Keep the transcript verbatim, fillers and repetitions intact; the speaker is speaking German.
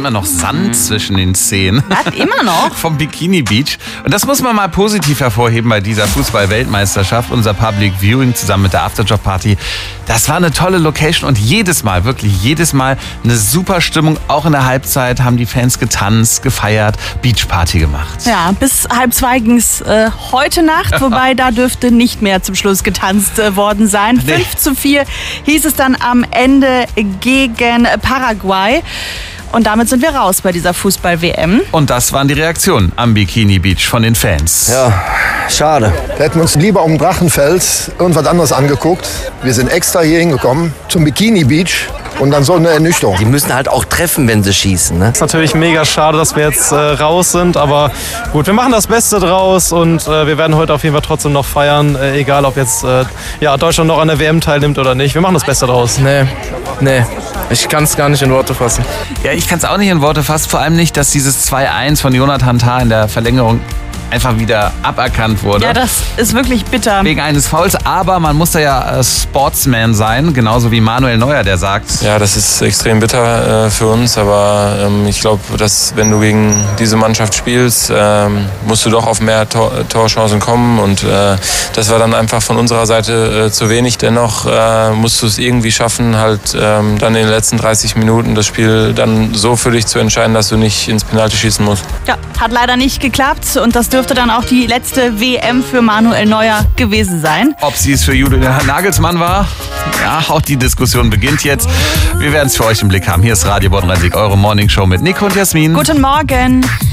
immer noch Sand zwischen den Zehen. Was? Immer noch? Vom Bikini Beach. Und das muss man mal positiv hervorheben bei dieser Fußball-Weltmeisterschaft. Unser Public Viewing zusammen mit der Afterjob-Party. Das war eine tolle Location und jedes Mal, wirklich jedes Mal eine super Stimmung. Auch in der Halbzeit haben die Fans getanzt, gefeiert, Beachparty gemacht. Ja, bis halb zwei ging es äh, heute Nacht, wobei da dürfte nicht mehr zum Schluss getanzt äh, worden sein. Nee. fünf zu vier hieß es dann am Ende gegen Paraguay. Und damit sind wir raus bei dieser Fußball-W M. Und das waren die Reaktionen am Bikini Beach von den Fans. Ja, schade. Wir hätten uns lieber um Drachenfels irgendwas anderes angeguckt. Wir sind extra hier hingekommen zum Bikini Beach und dann so eine Ernüchterung. Die müssen halt auch treffen, wenn sie schießen. Ne? Es ist natürlich mega schade, dass wir jetzt äh, raus sind, aber gut, wir machen das Beste draus und äh, wir werden heute auf jeden Fall trotzdem noch feiern, äh, egal ob jetzt äh, ja, Deutschland noch an der W M teilnimmt oder nicht. Wir machen das Beste draus. Nee, nee, ich kann es gar nicht in Worte fassen. Ja, ich kann es auch nicht in Worte fassen, vor allem nicht, dass dieses zwei eins von Jonathan Tah in der Verlängerung einfach wieder aberkannt wurde. Ja, das ist wirklich bitter. Wegen eines Fouls, aber man muss da ja äh, Sportsman sein, genauso wie Manuel Neuer, der sagt. Ja, das ist extrem bitter äh, für uns, aber ähm, ich glaube, dass wenn du gegen diese Mannschaft spielst, ähm, musst du doch auf mehr Tor Torchancen kommen und äh, das war dann einfach von unserer Seite äh, zu wenig. Dennoch äh, musst du es irgendwie schaffen, halt ähm, dann in den letzten dreißig Minuten das Spiel dann so für dich zu entscheiden, dass du nicht ins Penalty schießen musst. Ja, hat leider nicht geklappt und das dürfte dann auch die letzte W M für Manuel Neuer gewesen sein. Ob sie es für Julian Nagelsmann war? Ja, auch die Diskussion beginnt jetzt. Wir werden es für euch im Blick haben. Hier ist Radio Bonn-Rhein-Sieg, eure Morningshow mit Nico und Jasmin. Guten Morgen.